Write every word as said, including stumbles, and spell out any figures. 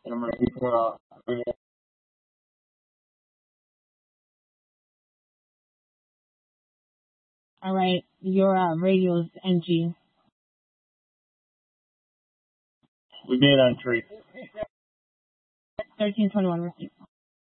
And I'm ready for uh, radio. All right, your uh, radio is N G. We made on tree. thirteen twenty-one, receipt.